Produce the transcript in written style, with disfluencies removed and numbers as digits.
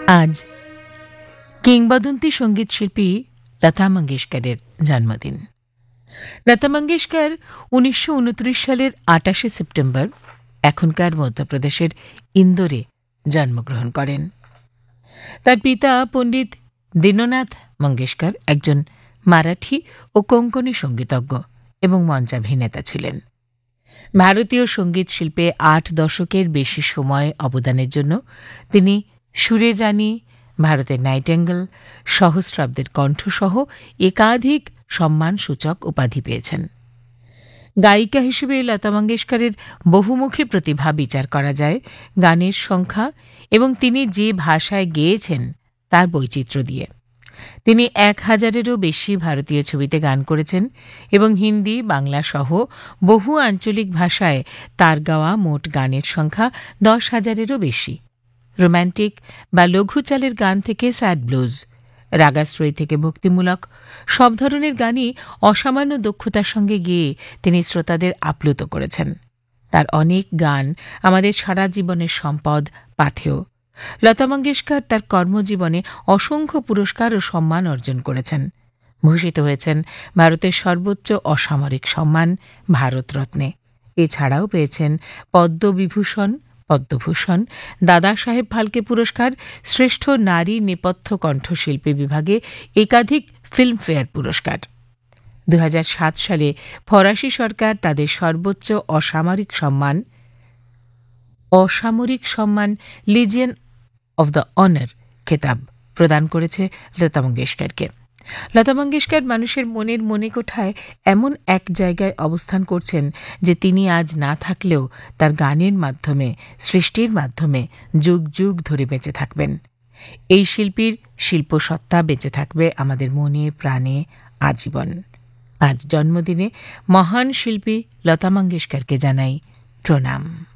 আজ কিংবদন্তি সঙ্গীত শিল্পী লতা মঙ্গেশকরের জন্মদিন। লতা মঙ্গেশকর 1929 সালের 28 সেপ্টেম্বর এখনকার মধ্যপ্রদেশের ইন্দোরে জন্মগ্রহণ করেন। তার পিতা পণ্ডিত দীননাথ মঙ্গেশকর একজন মারাঠি ও কোঙ্কণী সঙ্গীতজ্ঞ এবং মঞ্চাভিনেতা ছিলেন। ভারতীয় সঙ্গীত শিল্পে 8 দশকের বেশি সময় অবদানের জন্য তিনি সুরের রানী, ভারতের নাইটেঙ্গেল, সহস্রাব্দের কণ্ঠসহ একাধিক সম্মানসূচক উপাধি পেয়েছেন। গায়িকা হিসেবে লতা মঙ্গেশকরের বহুমুখী প্রতিভা বিচার করা যায় গানের সংখ্যা এবং তিনি যে ভাষায় গেয়েছেন তার বৈচিত্র্য দিয়ে। তিনি 1000-এরও বেশি ভারতীয় ছবিতে গান করেছেন এবং হিন্দি, বাংলা সহ বহু আঞ্চলিক ভাষায় তার গাওয়া মোট গানের সংখ্যা 10,000-এরও বেশি। রোম্যান্টিক বা লঘু চালের গান থেকে স্যাড ব্লুজ, রাগাশ্রয়ী থেকে ভক্তিমূলক সব ধরনের গানই অসামান্য দক্ষতার সঙ্গে গেয়ে তিনি শ্রোতাদের আপ্লুত করেছেন। তার অনেক গান আমাদের সারা জীবনের সম্পদ, পাথেয়। লতা মঙ্গেশকর তার কর্মজীবনে অসংখ্য পুরস্কার ও সম্মান অর্জন করেছেন। ভূষিত হয়েছেন ভারতের সর্বোচ্চ অসামরিক সম্মান ভারতরত্নে। এছাড়াও পেয়েছেন পদ্মবিভূষণ, পদ্মভূষণ, দাদা সাহেব ফালকে পুরস্কার, শ্রেষ্ঠ নারী নেপথ্য কণ্ঠশিল্পী বিভাগে একাধিক ফিল্মফেয়ার পুরস্কার। 2007 সালে ফরাসি সরকার তাদের সর্বোচ্চ অসামরিক সম্মান লিজিয়ন অব দ্য অনার খেতাব প্রদান করেছে লতা মঙ্গেশকরকে। লতা মঙ্গেশকর মানুষের মনের মণিকোঠায় এমন এক জায়গায় অবস্থান করছেন যে তিনি আজ না থাকলেও তার গানের মাধ্যমে, সৃষ্টির মাধ্যমে যুগ যুগ ধরে বেঁচে থাকবেন। এই শিল্পীর শিল্পসত্তা বেঁচে থাকবে আমাদের মনে প্রাণে আজীবন। আজ জন্মদিনে মহান শিল্পী লতা মঙ্গেশকরকে জানাই প্রণাম।